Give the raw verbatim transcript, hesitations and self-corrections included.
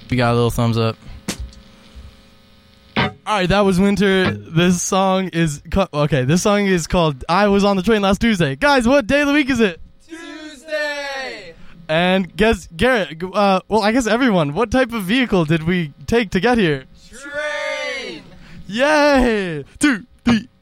We got a little thumbs up. Alright, that was Winter. This song is... Co- okay, this song is called I Was on the Train Last Tuesday. Guys, what day of the week is it? Tuesday! And guess, Garrett, uh, well, I guess everyone, what type of vehicle did we take to get here? Train! Yay! Two, three,